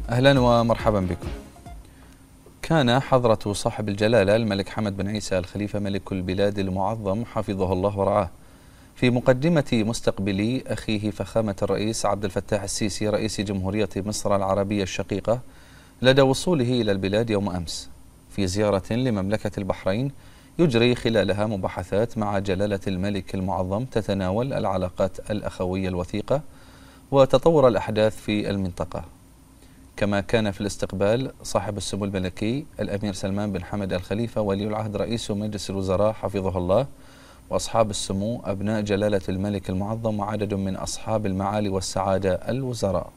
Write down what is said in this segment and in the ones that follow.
أهلا ومرحبا بكم. كان حضرة صاحب الجلالة الملك حمد بن عيسى الخليفة ملك البلاد المعظم حفظه الله ورعاه في مقدمة مستقبلي أخيه فخامة الرئيس عبد الفتاح السيسي رئيس جمهورية مصر العربية الشقيقة لدى وصوله إلى البلاد يوم أمس في زيارة لمملكة البحرين يجري خلالها مباحثات مع جلالة الملك المعظم تتناول العلاقات الأخوية الوثيقة وتطور الأحداث في المنطقة. كما كان في الاستقبال صاحب السمو الملكي الأمير سلمان بن حمد الخليفة ولي العهد رئيس مجلس الوزراء حفظه الله، وأصحاب السمو أبناء جلالة الملك المعظم وعدد من أصحاب المعالي والسعادة الوزراء.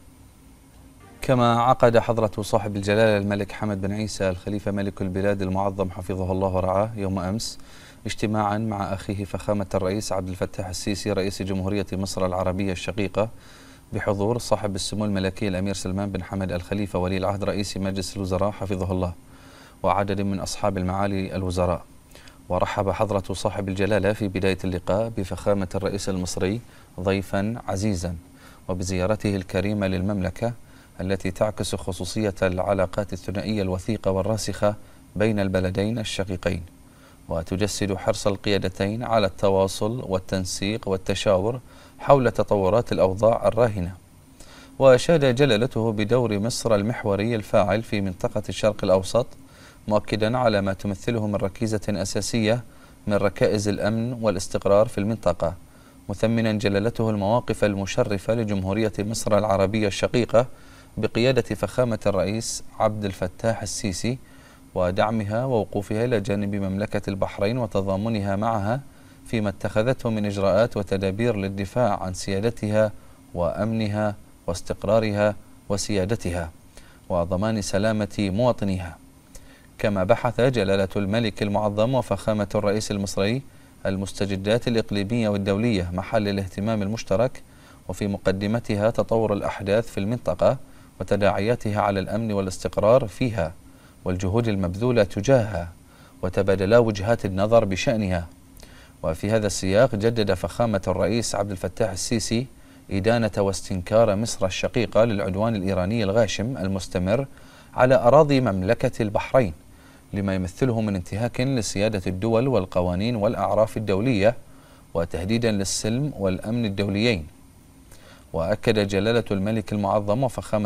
كما عقد حضرة صاحب الجلالة الملك حمد بن عيسى الخليفة ملك البلاد المعظم حفظه الله ورعاه يوم أمس اجتماعا مع أخيه فخامة الرئيس عبد الفتاح السيسي رئيس جمهورية مصر العربية الشقيقة بحضور صاحب السمو الملكي الأمير سلمان بن حمد الخليفة ولي العهد رئيس مجلس الوزراء حفظه الله وعدد من أصحاب المعالي الوزراء. ورحب حضرة صاحب الجلالة في بداية اللقاء بفخامة الرئيس المصري ضيفا عزيزا وبزيارته الكريمة للمملكة التي تعكس خصوصية العلاقات الثنائية الوثيقة والراسخة بين البلدين الشقيقين، وتجسد حرص القيادتين على التواصل والتنسيق والتشاور حول تطورات الأوضاع الراهنة. وأشاد جلالته بدور مصر المحوري الفاعل في منطقة الشرق الأوسط، مؤكدا على ما تمثله من ركيزة أساسية من ركائز الأمن والاستقرار في المنطقة، مثمنا جلالته المواقف المشرفة لجمهورية مصر العربية الشقيقة بقيادة فخامة الرئيس عبد الفتاح السيسي ودعمها ووقوفها إلى جانب مملكة البحرين وتضامنها معها فيما اتخذته من إجراءات وتدابير للدفاع عن سيادتها وأمنها واستقرارها وسيادتها وضمان سلامة مواطنيها. كما بحث جلالة الملك المعظم وفخامة الرئيس المصري المستجدات الإقليمية والدولية محل الاهتمام المشترك، وفي مقدمتها تطور الأحداث في المنطقة وتداعياتها على الأمن والاستقرار فيها والجهود المبذولة تجاهها، وتبادلا وجهات النظر بشأنها. وفي هذا السياق جدد فخامة الرئيس عبد الفتاح السيسي إدانة واستنكار مصر الشقيقة للعدوان الإيراني الغاشم المستمر على أراضي مملكة البحرين لما يمثله من انتهاك لسيادة الدول والقوانين والأعراف الدولية وتهديدا للسلم والأمن الدوليين. وأكد جلالة الملك المعظم وفخامة